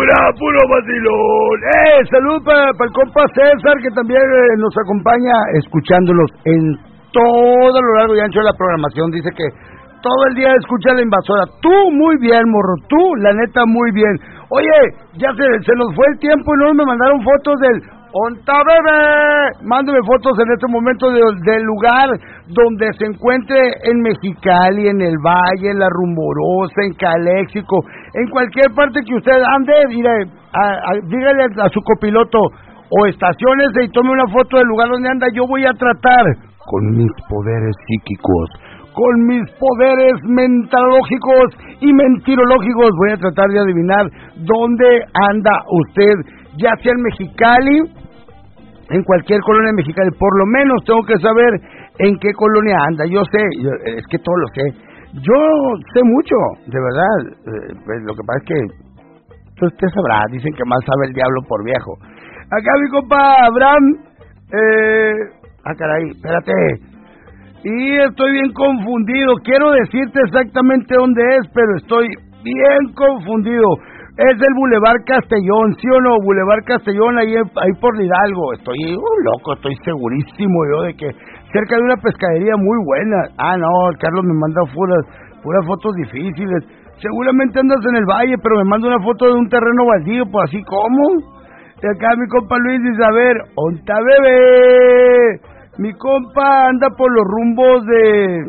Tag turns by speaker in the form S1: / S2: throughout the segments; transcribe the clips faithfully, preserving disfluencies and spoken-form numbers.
S1: pura, puro vacilón. Eh, salud para pa el compa César, que también eh, nos acompaña escuchándolos en todo lo largo y ancho de la programación. Dice que todo el día escucha La Invasora. Tú muy bien, morro, tú, la neta, muy bien. Oye, ya se, se nos fue el tiempo y no me mandaron fotos del ¡Onta Bebé! Mándame fotos en este momento de, del lugar donde se encuentre en Mexicali, en el Valle, en La Rumorosa, en Caléxico, en cualquier parte que usted ande, mire, a, a, dígale a su copiloto o estaciónese y tome una foto del lugar donde anda. Yo voy a tratar con mis poderes psíquicos, con mis poderes mentalógicos y mentirológicos, voy a tratar de adivinar dónde anda usted, ya sea en Mexicali, en cualquier colonia de Mexicali. Por lo menos tengo que saber en qué colonia anda. Yo sé, yo, es que todo lo sé. Yo sé mucho, de verdad. Eh, pues lo que pasa es que pues, usted sabrá, dicen que más sabe el diablo por viejo. Acá mi compa Abraham, eh, ah caray, espérate. Y estoy bien confundido. Quiero decirte exactamente dónde es, pero estoy bien confundido. Es del Boulevard Castellón, ¿sí o no? Boulevard Castellón, ahí, ahí por Hidalgo. Estoy uh, loco, estoy segurísimo yo de que cerca de una pescadería muy buena. Ah, no, Carlos me manda puras, puras fotos difíciles. Seguramente andas en el valle, pero me manda una foto de un terreno baldío, pues así como. Y acá mi compa Luis dice, a ver, ¿onta bebé? Mi compa anda por los rumbos de...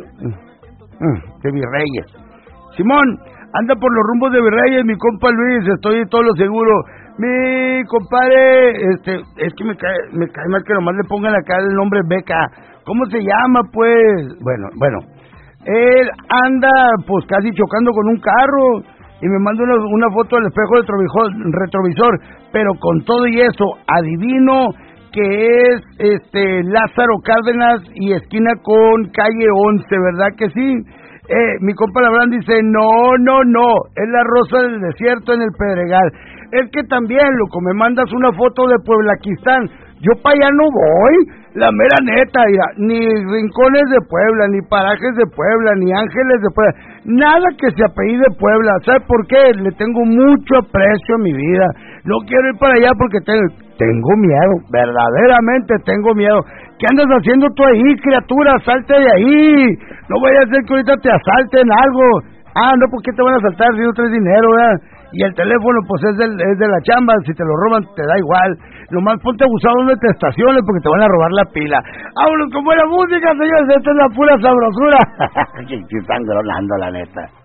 S1: de Virreyes. Simón, anda por los rumbos de Virreyes, mi compa Luis, estoy todo lo seguro. Mi compadre, este, es que me cae, me cae mal que nomás le pongan acá el nombre Beca. ¿Cómo se llama, pues? Bueno, bueno, él anda, pues, casi chocando con un carro y me manda una, una foto del espejo de retrovisor, pero con todo y eso, adivino que es este Lázaro Cárdenas y esquina con calle once, ¿verdad que sí? Eh, mi compa Labrán dice, no, no, no, es la Rosa del Desierto en el Pedregal. Es que también, loco, me mandas una foto de Pueblaquistán. Yo para allá no voy, la mera neta, mira, ni rincones de Puebla, ni parajes de Puebla, ni ángeles de Puebla, nada que se apellide Puebla. ¿Sabe por qué? Le tengo mucho aprecio a mi vida. No quiero ir para allá porque tengo, tengo miedo, verdaderamente tengo miedo. ¿Qué andas haciendo tú ahí, criatura? Salte de ahí. No vaya a ser que ahorita te asalten algo. Ah, no, ¿por qué te van a asaltar si no traes dinero, verdad? Y el teléfono, pues, es, del, es de la chamba. Si te lo roban, te da igual. Nomás ponte abusado donde te estaciones porque te van a robar la pila. ¡Vámonos con buena música, señores! Esta es la pura sabrosura. Que están gronando, la neta.